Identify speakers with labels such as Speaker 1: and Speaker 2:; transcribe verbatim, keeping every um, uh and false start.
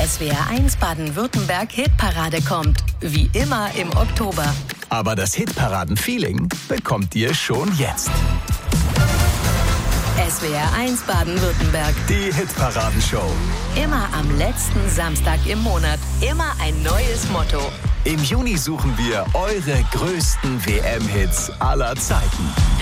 Speaker 1: S W R eins Baden-Württemberg Hitparade kommt. Wie immer im Oktober.
Speaker 2: Aber das Hitparaden-Feeling bekommt ihr schon jetzt.
Speaker 1: S W R eins Baden-Württemberg.
Speaker 2: Die Hitparadenshow.
Speaker 1: Immer am letzten Samstag im Monat. Immer ein neues Motto.
Speaker 2: Im Juni suchen wir eure größten W M-Hits aller Zeiten.